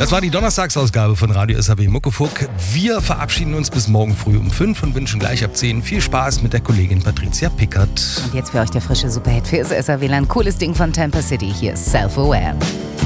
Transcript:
Das war die Donnerstagsausgabe von Radio SAW Muckefuck. Wir verabschieden uns bis morgen früh um 5 und wünschen gleich ab 10 viel Spaß mit der Kollegin Patricia Pickert. Und jetzt für euch der frische Superhit fürs SAW-Land. Cooles Ding von Tampa City. Hier ist Self-Aware.